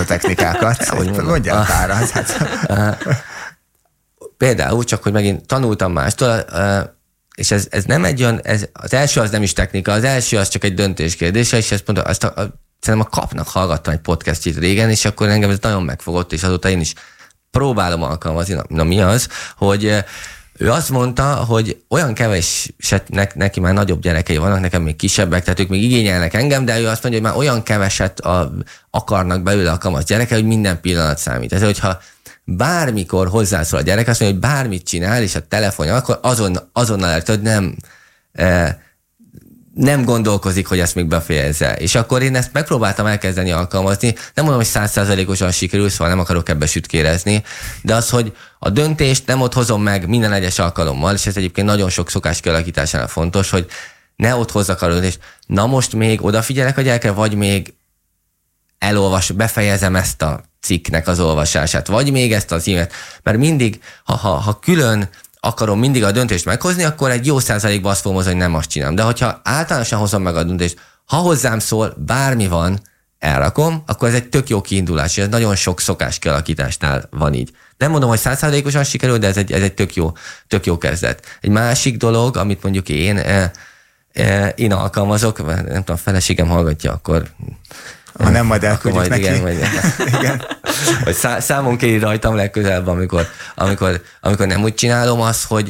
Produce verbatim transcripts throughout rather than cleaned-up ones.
technikákat. Mondjál pár. Hát. Például, csak hogy megint tanultam mástól, és ez, ez nem egy olyan, ez, az első az nem is technika, az első az csak egy döntés kérdése, és ezt mondta, azt a, a, szerintem a Kapnak hallgattam egy podcastit régen, és akkor engem ez nagyon megfogott, és azóta én is próbálom alkalmazni. Na, na mi az, hogy ő azt mondta, hogy olyan kevés, ne, neki már nagyobb gyerekei vannak, nekem még kisebbek, tehát ők még igényelnek engem, de ő azt mondja, hogy már olyan keveset a, akarnak belőle a kamasz gyereke, hogy minden pillanat számít. Ez, hogyha bármikor hozzászól a gyerek, azt mondja, hogy bármit csinál, és a telefonja, akkor azon, azonnal eltört, nem, e, nem gondolkozik, hogy ezt még befejezze. És akkor én ezt megpróbáltam elkezdeni alkalmazni. Nem mondom, hogy száz százalékosan sikerül, szóval nem akarok ebbe sütkérezni, de az, hogy a döntést nem ott hozom meg minden egyes alkalommal, és ez egyébként nagyon sok szokás kialakításánál fontos, hogy ne ott hozzak a döntést. Na most még odafigyelek a gyerekre, vagy még elolvas, befejezem ezt a cikknek az olvasását, vagy még ezt az e-mailt, mert mindig, ha, ha, ha külön akarom mindig a döntést meghozni, akkor egy jó százalékban azt fogom hozni, hogy nem azt csinálom. De hogyha általánosan hozom meg a döntést, ha hozzám szól, bármi van, elrakom, akkor ez egy tök jó kiindulás, és ez nagyon sok szokás kialakításnál van így. Nem mondom, hogy száz százalékosan sikerül, de ez egy, ez egy tök, jó, tök jó kezdet. Egy másik dolog, amit mondjuk én, eh, eh, én alkalmazok, nem tudom, a feleségem hallgatja, akkor ha nem, majd elküldjük neki. Igen, majd, igen. Vagy szá, számon kéri rajtam legközelebb, amikor, amikor, amikor nem úgy csinálom azt, hogy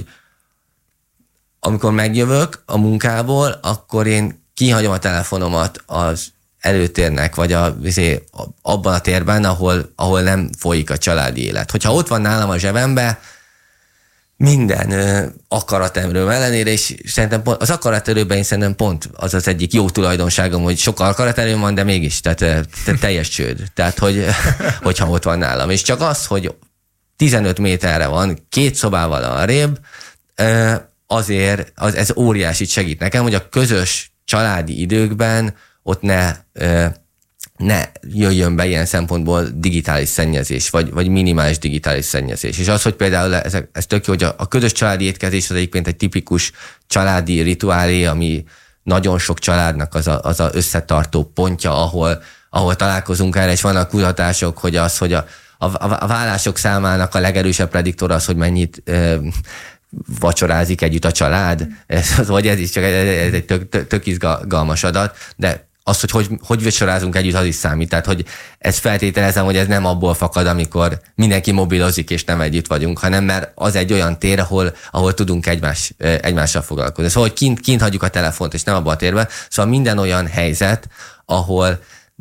amikor megjövök a munkából, akkor én kihagyom a telefonomat az előtérnek, vagy a, abban a térben, ahol, ahol nem folyik a családi élet. Hogyha ott van nálam a zsebembe, minden ö, akaratemről ellenére, és szerintem pont, az akaraterőben én szerintem pont az az egyik jó tulajdonságom, hogy sok akaraterőm van, de mégis, tehát, tehát teljes csőd. Tehát, hogy, hogyha ott van nálam. És csak az, hogy tizenöt méterre van, két szobával arrébb, ö, azért az, ez óriási segít nekem, hogy a közös családi időkben ott ne... Ö, ne jöjjön be ilyen szempontból digitális szennyezés, vagy, vagy minimális digitális szennyezés. És az, hogy például ez, ez tök jó, hogy a, a közös családi étkezés az egyébként egy tipikus családi rituálé, ami nagyon sok családnak az a, az a összetartó pontja, ahol, ahol találkozunk erre, és vannak kutatások, hogy az, hogy a, a, a vállások számának a legerősebb prediktor az, hogy mennyit ö, vacsorázik együtt a család, ez, vagy ez is csak ez, ez egy tök, tök, tök izgalmas adat, de az, hogy hogy, hogy vacsorázunk együtt, az is számít. Tehát, hogy ezt feltételezem, hogy ez nem abból fakad, amikor mindenki mobilozik, és nem együtt vagyunk, hanem mert az egy olyan tér, ahol, ahol tudunk egymás, egymással foglalkozni. Szóval, hogy kint, kint hagyjuk a telefont, és nem abban a térben. Szóval minden olyan helyzet, ahol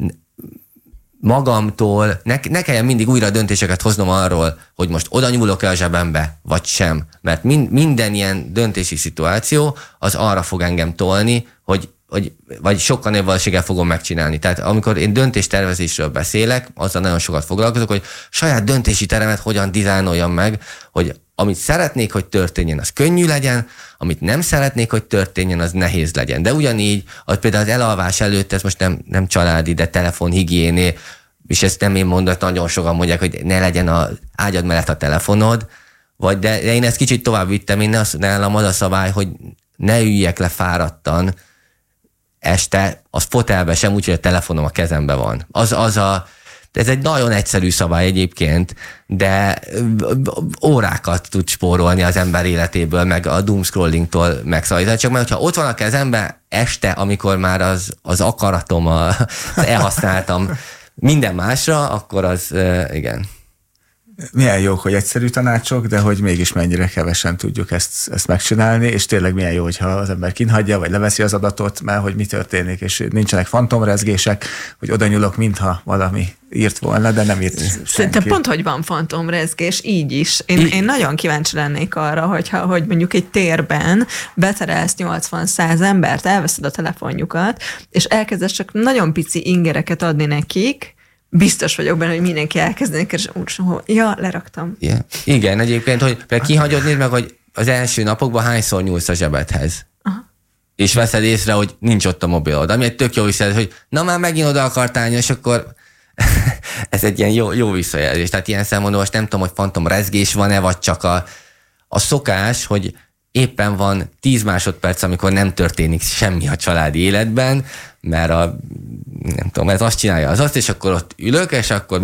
magamtól, ne, ne kelljen mindig újra döntéseket hoznom arról, hogy most oda nyúlok-e a zsebembe, vagy sem. Mert min, minden ilyen döntési szituáció az arra fog engem tolni, hogy Vagy, vagy sokkal nagyobb valószínűséggel fogom megcsinálni. Tehát amikor én döntéstervezésről beszélek, azzal nagyon sokat foglalkozok, hogy saját döntési teremet hogyan dizájnoljam meg, hogy amit szeretnék, hogy történjen, az könnyű legyen, amit nem szeretnék, hogy történjen, az nehéz legyen. De ugyanígy, az például az elalvás előtt, ez most nem, nem családi, de telefonhigiéné, és ezt nem én mondok, nagyon sokan mondják, hogy ne legyen az ágyad mellett a telefonod, vagy de, de én ezt kicsit tovább vittem, én nálam az a szabály, hogy ne üljek le fáradtan este, az fotelbe sem, úgyhogy a telefonom a kezemben van. Az, az a, ez egy nagyon egyszerű szabály egyébként, de órákat tud spórolni az ember életéből, meg a doomscrollingtól megszabadítani. Csak mert, hogyha ott van a kezemben este, amikor már az, az akaratom, az elhasználtam minden másra, akkor az, igen. Milyen jó, hogy egyszerű tanácsok, de hogy mégis mennyire kevesen tudjuk ezt, ezt megcsinálni, és tényleg milyen jó, hogyha az ember kinhagyja, vagy leveszi az adatot, mert hogy mi történik, és nincsenek fantomrezgések, hogy oda nyúlok, mintha valami írt volna, de nem írt senki. Szerintem pont, hogy van fantomrezgés, így is. Én, én nagyon kíváncsi lennék arra, hogyha, hogy mondjuk egy térben beterelsz nyolcvan-száz embert, elveszed a telefonjukat, és elkezdesz csak nagyon pici ingereket adni nekik, biztos vagyok benne, hogy mindenki elkezdenek, és úgy, ja, leraktam. Yeah. Igen, egyébként, hogy kihagyod, nézd meg, hogy az első napokban hányszor nyúlsz a zsebedhez. Aha. És veszed észre, hogy nincs ott a mobilod. Ami egy tök jó visszajelzés, hogy na már megint oda akartál, és akkor ez egy ilyen jó, jó visszajelzés. Tehát ilyen szempontból most nem tudom, hogy fantom rezgés van-e, vagy csak a, a szokás, hogy éppen van tíz másodperc, amikor nem történik semmi a családi életben, mert a, nem tudom, ez azt csinálja az azt, és akkor ott ülök, és akkor